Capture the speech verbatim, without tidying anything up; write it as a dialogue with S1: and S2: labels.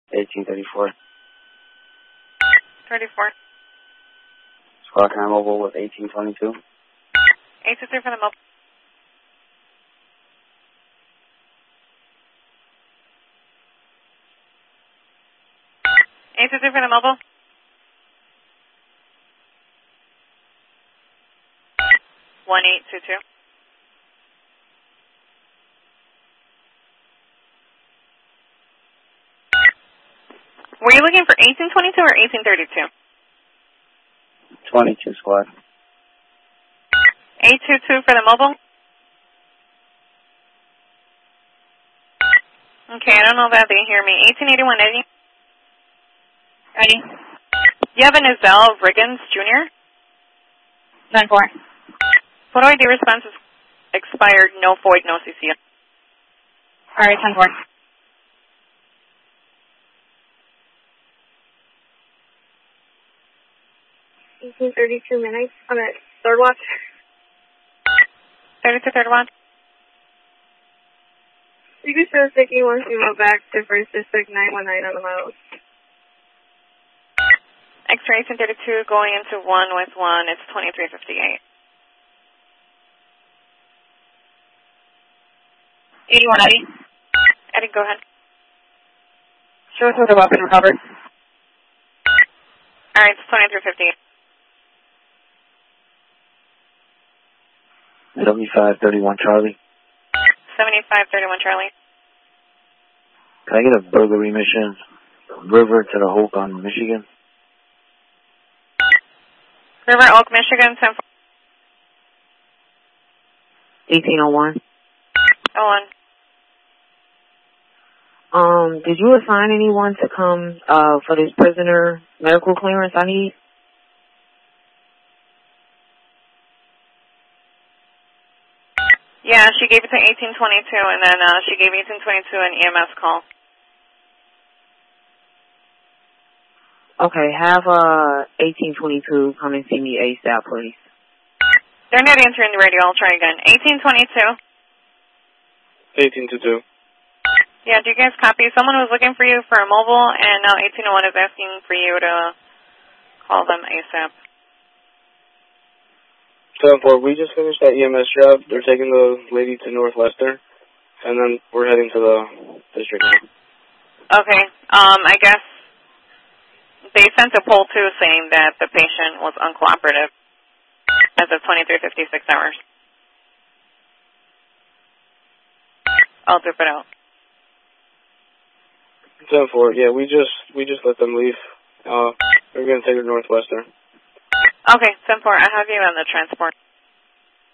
S1: eighteen thirty-four.
S2: thirty-four.
S1: Squad car mobile with eighteen twenty-two.
S2: eight two three for the mobile. eight two three for the mobile. one eight two two. Were you looking for eighteen twenty-two or eighteen thirty-two?
S1: twenty-two squad.
S2: eight two two for the mobile. Okay, I don't know that they hear me. eighteen eighty-one, Eddie.
S3: Ready?
S2: You have a Nizelle Riggins, Junior?
S3: nine four.
S2: Photo I D response is expired, no void, no C C.
S3: All right, ten four.
S4: eighteen thirty-two minutes. I'm at third watch.
S2: thirty-two, third watch.
S4: You can show Sticky once you go back to First District nine one nine on the miles.
S2: X-ray eighteen thirty-two going into one with one. It's twenty-three fifty-eight.
S3: eighty-one, Eddie.
S2: Eddie, go ahead.
S3: Show us what the weapon recovered.
S2: All right, it's twenty-three fifty-eight.
S1: seventy-five thirty-one Charlie.
S2: seventy-five thirty-one Charlie.
S1: Can I get a burglary mission? River to the Hope on Michigan.
S2: River Oak, Michigan, ten four.
S5: eighteen oh one.
S2: Oh one.
S5: Um, did you assign anyone to come uh, for this prisoner medical clearance I need?
S2: Yeah, she gave it to eighteen twenty-two, and then uh, she gave eighteen twenty-two an E M S call.
S5: Okay, have uh, eighteen twenty-two come and see me ASAP, please.
S2: They're not answering the radio. I'll try again. eighteen twenty-two.
S6: eighteen twenty-two.
S2: Yeah, do you guys copy? Someone was looking for you for a mobile, and now eighteen oh one is asking for you to call them ASAP.
S6: seven four, we just finished that E M S job. They're taking the lady to Northwestern, and then we're heading to the district now.
S2: Okay, um, I guess they sent a poll, too, saying that the patient was uncooperative as of twenty-three fifty-six hours. I'll zip it out.
S6: seven four, yeah, we just we just let them leave. Uh, we're going to take her to Northwestern.
S2: Okay, ten four, I have you on the transport.